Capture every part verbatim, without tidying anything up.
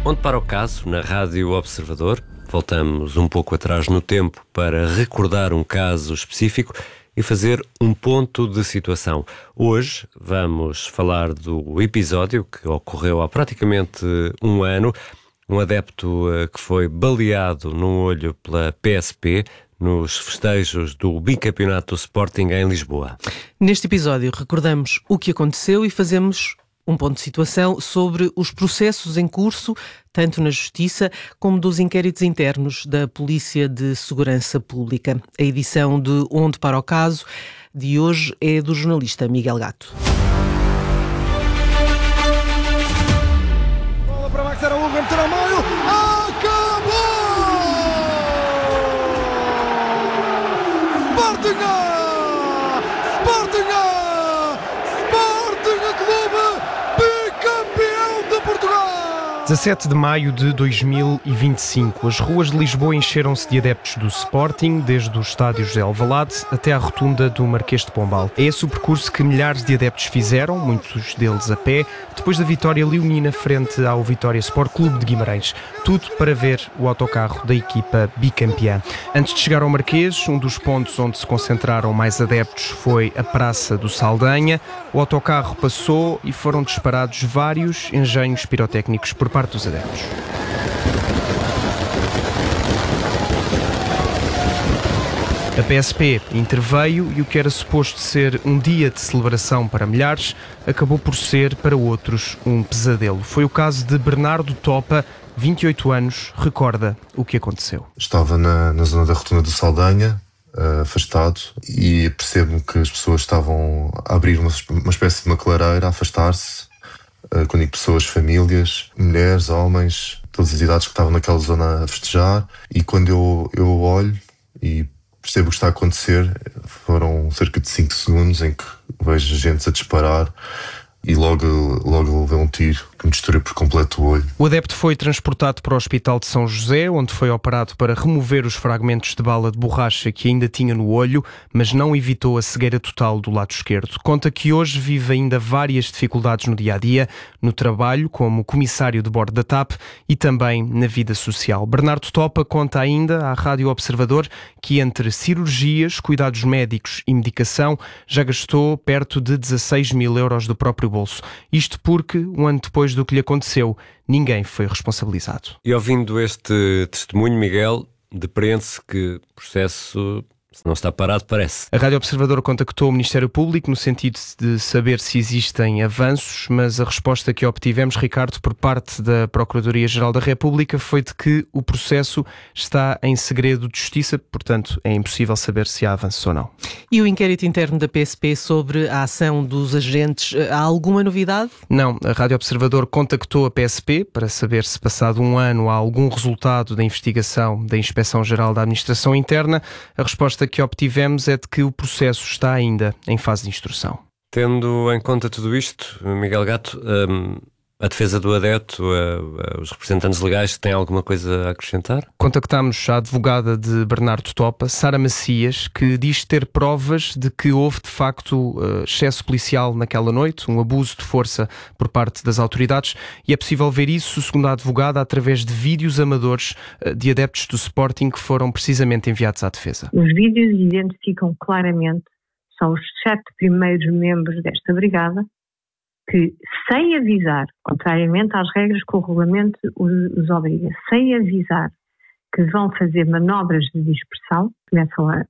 Onde para o caso, na Rádio Observador, voltamos um pouco atrás no tempo para recordar um caso específico e fazer um ponto de situação. Hoje vamos falar do episódio que ocorreu há praticamente um ano. Um adepto que foi baleado no olho pela P S P nos festejos do bicampeonato do Sporting em Lisboa. Neste episódio recordamos o que aconteceu e fazemos um ponto de situação sobre os processos em curso, tanto na Justiça como dos inquéritos internos da Polícia de Segurança Pública. A edição de Onde para o Caso de hoje é do jornalista Miguel Gato. Bola para Max Araújo, meter ao meio, acabou! Sporting! Sporting! Sporting Clube, bicampeão de Portugal! dezassete de maio de dois mil e vinte e cinco, as ruas de Lisboa encheram-se de adeptos do Sporting, desde os estádios de Alvalade até à rotunda do Marquês de Pombal. É esse o percurso que milhares de adeptos fizeram, muitos deles a pé, depois da vitória leonina frente ao Vitória Sport Clube de Guimarães. Tudo para ver o autocarro da equipa bicampeã. Antes de chegar ao Marquês, um dos pontos onde se concentraram mais adeptos foi a Praça do Saldanha. O autocarro passou e foram disparados vários engenhos pirotécnicos por parte dos adeptos. A P S P interveio e o que era suposto ser um dia de celebração para milhares acabou por ser, para outros, um pesadelo. Foi o caso de Bernardo Topa, vinte e oito anos, recorda o que aconteceu. Estava na, na zona da rotunda do Saldanha, uh, afastado, e percebo que as pessoas estavam a abrir uma, uma espécie de uma clareira, a afastar-se. Uh, quando digo pessoas, famílias, mulheres, homens, todas as idades que estavam naquela zona a festejar. E quando eu, eu olho e percebo o que está a acontecer, foram cerca de cinco segundos em que vejo gente a disparar e logo, logo levei um tiro que me destruiu por completo o olho. O adepto foi transportado para o Hospital de São José, onde foi operado para remover os fragmentos de bala de borracha que ainda tinha no olho, mas não evitou a cegueira total do lado esquerdo. Conta que hoje vive ainda várias dificuldades no dia-a-dia, no trabalho como comissário de bordo da T A P e também na vida social. Bernardo Topa conta ainda à Rádio Observador que entre cirurgias, cuidados médicos e medicação já gastou perto de dezasseis mil euros do próprio bolso. Isto porque, um ano depois do que lhe aconteceu, ninguém foi responsabilizado. E ouvindo este testemunho, Miguel, depreende-se que o processo, se não está parado, parece. A Rádio Observador contactou o Ministério Público no sentido de saber se existem avanços, mas a resposta que obtivemos, Ricardo, por parte da Procuradoria-Geral da República foi de que o processo está em segredo de justiça, portanto é impossível saber se há avanços ou não. E o inquérito interno da P S P sobre a ação dos agentes, há alguma novidade? Não, a Rádio Observador contactou a P S P para saber se passado um ano há algum resultado da investigação da Inspeção-Geral da Administração Interna. A resposta que obtivemos é de que o processo está ainda em fase de instrução. Tendo em conta tudo isto, Miguel Gato, hum, a defesa do adepto, uh, uh, os representantes legais, têm alguma coisa a acrescentar? Contactámos a advogada de Bernardo Topa, Sara Macias, que diz ter provas de que houve de facto uh, excesso policial naquela noite, um abuso de força por parte das autoridades, e é possível ver isso, segundo a advogada, através de vídeos amadores uh, de adeptos do Sporting que foram precisamente enviados à defesa. Os vídeos identificam claramente, são os sete primeiros membros desta brigada, que, sem avisar, contrariamente às regras que o regulamento os obriga, sem avisar que vão fazer manobras de dispersão, começam a, a,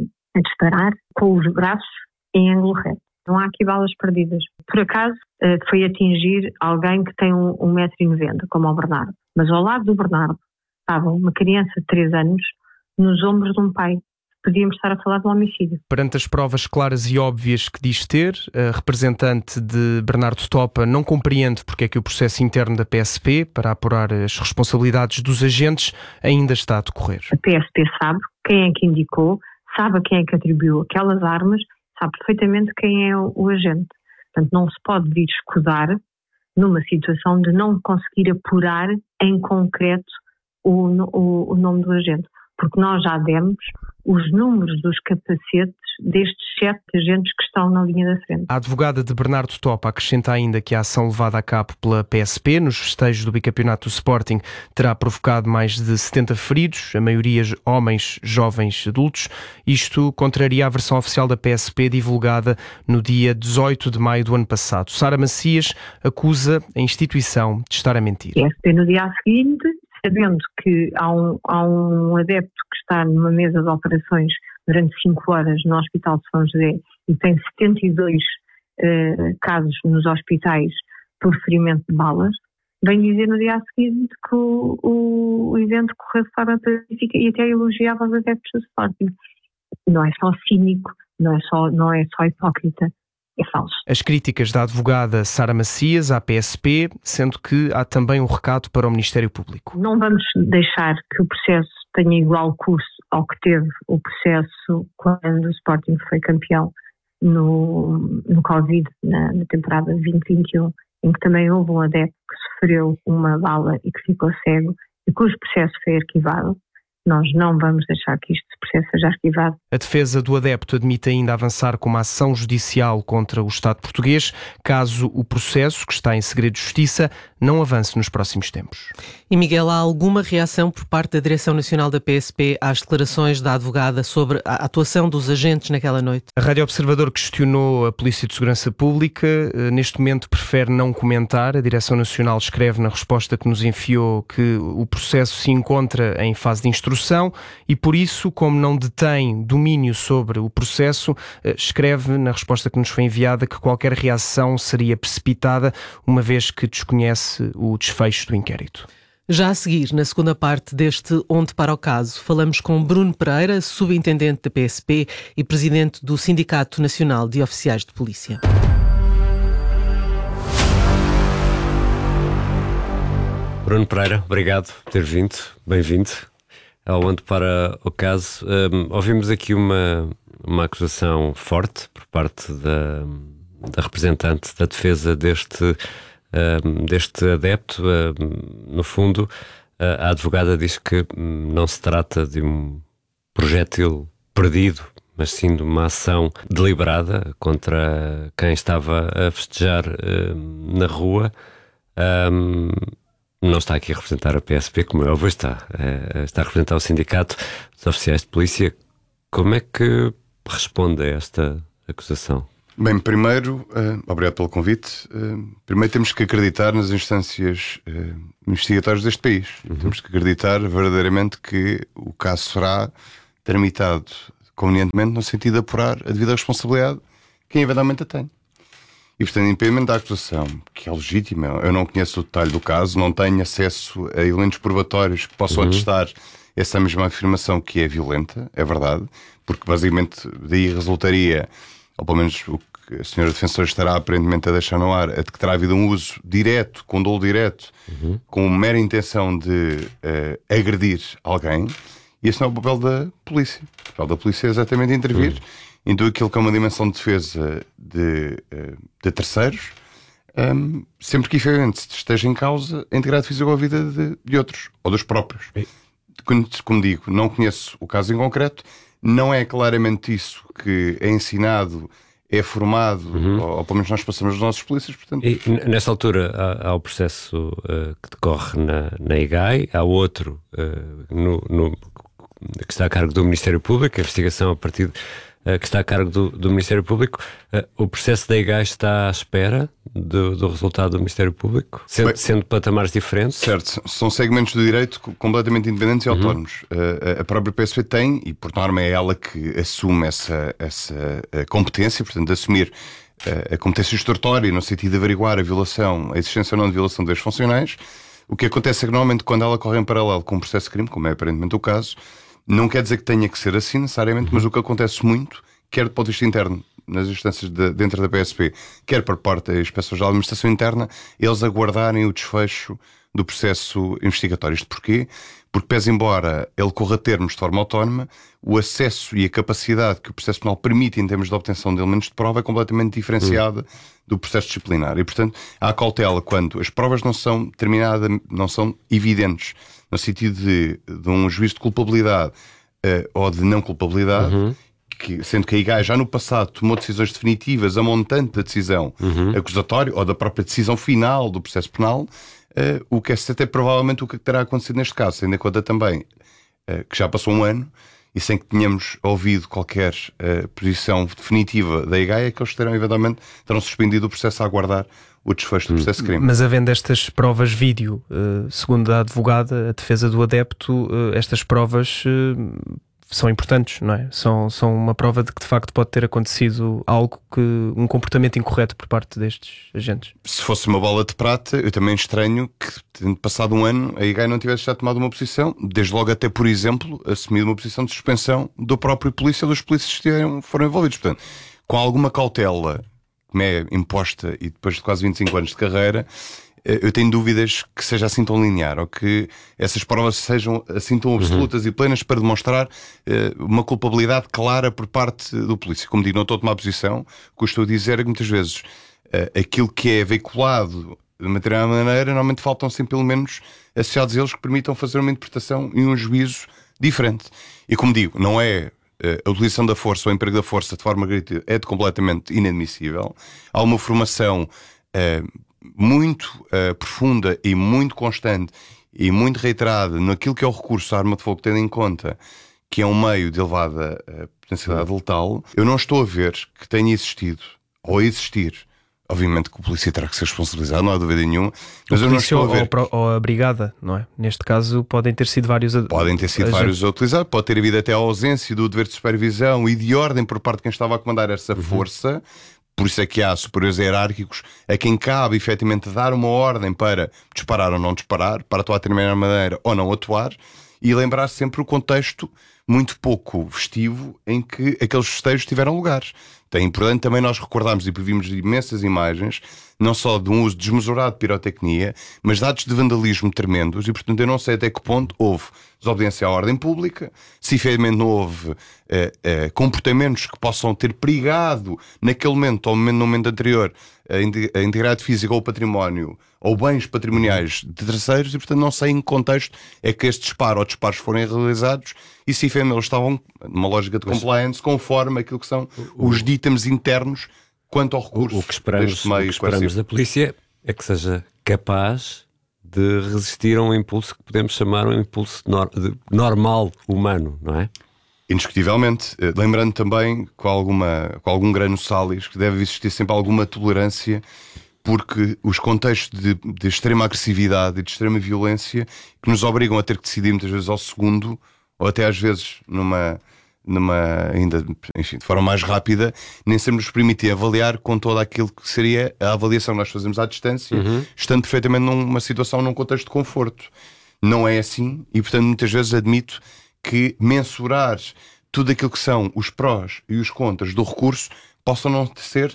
a disparar com os braços em ângulo reto. Não há aqui balas perdidas. Por acaso, foi atingir alguém que tem um, um metro e noventa, como o Bernardo. Mas ao lado do Bernardo estava uma criança de três anos nos ombros de um pai. Podíamos estar a falar de um homicídio. Perante as provas claras e óbvias que diz ter, a representante de Bernardo Topa não compreende porque é que o processo interno da P S P, para apurar as responsabilidades dos agentes, ainda está a decorrer. A P S P sabe quem é que indicou, sabe a quem é que atribuiu aquelas armas, sabe perfeitamente quem é o, o agente. Portanto, não se pode vir escudar numa situação de não conseguir apurar em concreto o, o, o nome do agente. porque nós já demos os números dos capacetes destes sete agentes que estão na linha da frente. A advogada de Bernardo Topa acrescenta ainda que a ação levada a cabo pela P S P nos festejos do bicampeonato do Sporting terá provocado mais de setenta feridos, a maioria homens, jovens, adultos. Isto contraria a versão oficial da P S P divulgada no dia dezoito de maio do ano passado. Sara Macias acusa a instituição de estar a mentir. A P S P no dia seguinte, sabendo que há um, há um adepto que está numa mesa de operações durante cinco horas no Hospital de São José e tem setenta e dois uh, casos nos hospitais por ferimento de balas, vem dizer no dia seguinte que o, o, o evento correu de forma pacífica e até elogiava os adeptos do Sporting. Não é só cínico, não é só, não é só hipócrita. É falso. As críticas da advogada Sara Macias à P S P, sendo que há também um recado para o Ministério Público. Não vamos deixar que o processo tenha igual curso ao que teve o processo quando o Sporting foi campeão no, no Covid, na, na temporada vinte vinte e um, em que também houve um adepto que sofreu uma bala e que ficou cego e cujo processo foi arquivado. Nós não vamos deixar que este processo seja arquivado. A defesa do adepto admite ainda avançar com uma ação judicial contra o Estado português, caso o processo, que está em segredo de justiça, não avance nos próximos tempos. E Miguel, há alguma reação por parte da Direção Nacional da P S P às declarações da advogada sobre a atuação dos agentes naquela noite? A Rádio Observador questionou a Polícia de Segurança Pública. Neste momento prefere não comentar. A Direção Nacional escreve na resposta que nos enviou que o processo se encontra em fase de instrução e, por isso, como não detém domínio sobre o processo, escreve na resposta que nos foi enviada que qualquer reação seria precipitada, uma vez que desconhece o desfecho do inquérito. Já a seguir, na segunda parte deste Onde para o Caso, falamos com Bruno Pereira, subintendente da P S P e presidente do Sindicato Nacional de Oficiais de Polícia. Bruno Pereira, obrigado por ter vindo, bem-vindo ao Onde para o Caso. Um, ouvimos aqui uma, uma acusação forte por parte da, da representante da defesa deste, um, deste adepto. Um, no fundo, a advogada diz que não se trata de um projétil perdido, mas sim de uma ação deliberada contra quem estava a festejar um, na rua. Um, Não está aqui a representar a P S P, como é óbvio, está, está a representar o Sindicato dos Oficiais de Polícia. Como é que responde a esta acusação? Bem, primeiro, uh, obrigado pelo convite. Uh, primeiro temos que acreditar nas instâncias uh, investigatórias deste país. Uhum. Temos que acreditar verdadeiramente que o caso será tramitado convenientemente no sentido de apurar a devida responsabilidade quem eventualmente a tem. E, portanto, independentemente da acusação, que é legítima, eu não conheço o detalhe do caso, não tenho acesso a elementos probatórios que possam uhum. atestar essa mesma afirmação, que é violenta, é verdade, porque basicamente daí resultaria, ou pelo menos o que a senhora defensora estará aparentemente a deixar no ar, é de que terá havido um uso direto, com dolo direto, uhum. com mera intenção de uh, agredir alguém, e esse não é o papel da polícia. O papel da polícia é exatamente intervir uhum. em tudo aquilo que é uma dimensão de defesa de, de terceiros, um, sempre que efetivamente esteja em causa a integridade física ou a vida de, de outros, ou dos próprios. Como, como digo, não conheço o caso em concreto, não é claramente isso que é ensinado, é formado, uhum. ou, ou pelo menos nós passamos dos nossos polícias, portanto... E nesta altura há, há o processo uh, que decorre na, na I G A I, há outro uh, no, no, que está a cargo do Ministério Público, a investigação a partir de que está a cargo do, do Ministério Público. O processo da I G A I está à espera do, do resultado do Ministério Público, sendo, Bem, sendo patamares diferentes? Certo, são segmentos do direito completamente independentes e uhum. autónomos. A, a própria P S P tem, e por norma é ela que assume essa, essa competência, portanto, de assumir a, a competência instrutória no sentido de averiguar a violação, a existência ou não de violação de direitos funcionais. O que acontece é que normalmente quando ela corre em paralelo com um processo de crime, como é aparentemente o caso, não quer dizer que tenha que ser assim necessariamente, uhum. mas o que acontece muito, quer do ponto de vista interno nas instâncias de, dentro da P S P, quer por parte da Inspeção-Geral da Administração Interna, eles aguardarem o desfecho do processo investigatório. Isto porquê? Porque, pese embora ele corra termos de forma autónoma, o acesso e a capacidade que o processo penal permite em termos de obtenção de elementos de prova é completamente diferenciada hum. do processo disciplinar. E, portanto, há cautela quando as provas não são determinadas, não são evidentes, no sentido de, de um juízo de culpabilidade uh, ou de não culpabilidade, uhum. que, sendo que a I G A já no passado tomou decisões definitivas a montante da decisão uhum. acusatória ou da própria decisão final do processo penal. Uh, o que é certo é provavelmente o que terá acontecido neste caso, tendo em conta também uh, que já passou um ano e sem que tenhamos ouvido qualquer uh, posição definitiva da I G A, é que eles terão eventualmente terão suspendido o processo a aguardar o desfecho do processo de crime. Mas havendo estas provas vídeo, uh, segundo a advogada, a defesa do adepto, uh, estas provas uh, são importantes, não é? São, são uma prova de que de facto pode ter acontecido algo, que um comportamento incorreto por parte destes agentes. Se fosse uma bola de prata, eu também estranho que, tendo passado um ano, a I G A não tivesse já tomado uma posição, desde logo até, por exemplo, assumido uma posição de suspensão do próprio polícia ou dos polícias que foram envolvidos. Portanto, com alguma cautela que me é imposta e depois de quase vinte e cinco anos de carreira, eu tenho dúvidas que seja assim tão linear ou que essas provas sejam assim tão absolutas uhum. e plenas para demonstrar uh, uma culpabilidade clara por parte do polícia. Como digo, não estou a tomar posição. O que eu estou a dizer é que muitas vezes uh, aquilo que é veiculado de uma determinada maneira, normalmente faltam sempre elementos associados a eles que permitam fazer uma interpretação e um juízo diferente. E como digo, não é uh, a utilização da força ou o emprego da força de forma gratuita, é de completamente inadmissível. Há uma formação uh, muito uh, profunda e muito constante e muito reiterada naquilo que é o recurso à arma de fogo, tendo em conta que é um meio de elevada uh, potencialidade letal. Eu não estou a ver que tenha existido ou a existir. Obviamente que o polícia terá que ser responsabilizado, não há dúvida nenhuma, mas o eu não estou a ver. Ou, ou a brigada, não é? Neste caso podem ter sido vários a... Podem ter sido a vários gente... a utilizar, pode ter havido até a ausência do dever de supervisão e de ordem por parte de quem estava a comandar essa uhum. força. Por isso é que há superiores hierárquicos a quem cabe efetivamente dar uma ordem para disparar ou não disparar, para atuar de determinada maneira ou não atuar, e lembrar sempre o contexto muito pouco festivo em que aqueles festejos tiveram lugar. É importante também nós recordarmos e vimos imensas imagens, não só de um uso desmesurado de pirotecnia, mas de atos de vandalismo tremendos, e portanto eu não sei até que ponto houve desobediência à ordem pública, se efetivamente não houve uh, uh, comportamentos que possam ter perigado naquele momento ou no momento anterior a integridade física ou o património ou bens patrimoniais de terceiros, e portanto não sei em que contexto é que este disparo ou disparos foram realizados e se efetivamente eles estavam numa lógica de compliance conforme aquilo que são os ditames internos quanto ao recurso. O que esperamos, o que esperamos da polícia é que seja capaz de resistir a um impulso que podemos chamar um impulso nor- de normal humano, não é? Indiscutivelmente, lembrando também com, alguma, com algum grano salis que deve existir sempre alguma tolerância, porque os contextos de, de extrema agressividade e de extrema violência que nos obrigam a ter que decidir muitas vezes ao segundo ou até às vezes numa, numa ainda, enfim, de forma mais rápida, nem sempre nos permitir avaliar com todo aquilo que seria a avaliação que nós fazemos à distância, uhum. estando perfeitamente numa situação, num contexto de conforto. Não é assim e, portanto, muitas vezes admito que mensurar tudo aquilo que são os prós e os contras do recurso possam não ser